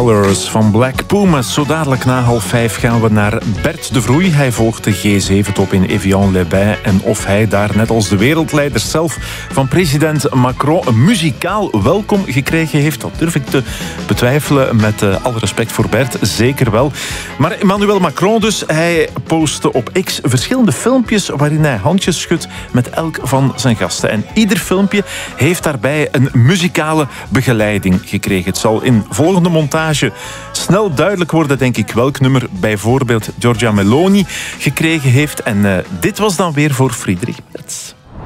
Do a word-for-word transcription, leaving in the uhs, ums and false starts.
Colors van Black Pumas. Zo dadelijk na half vijf gaan we naar Bert de Vroei. Hij volgt de G zeven top in Evian-les-Bains. En of hij daar, net als de wereldleiders zelf van president Macron, een muzikaal welkom gekregen heeft, dat durf ik te betwijfelen. Met uh, alle respect voor Bert, zeker wel. Maar Emmanuel Macron dus, hij postte op X verschillende filmpjes waarin hij handjes schudt met elk van zijn gasten. En ieder filmpje heeft daarbij een muzikale begeleiding gekregen. Het zal in volgende montage snel duidelijk worden, denk ik, welk nummer bijvoorbeeld Giorgia Meloni gekregen heeft. En uh, dit was dan weer voor Friedrich Merz.